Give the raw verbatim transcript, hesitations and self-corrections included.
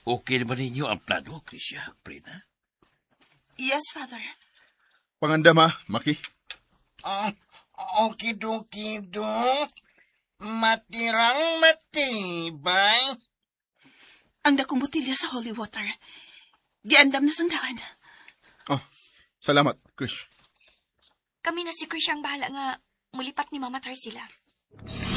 Okay naman ninyo ang plano, Krisya, Prina? Yes, Father. Pangandama, Maki. Ah, okidoki do. Matirang matibay. Ang dakong botilya sa holy water. Giandam na sang daan. Oh, salamat, Krish. Kami na si Krish ang bahala nga mulipat ni Mama Tar sila.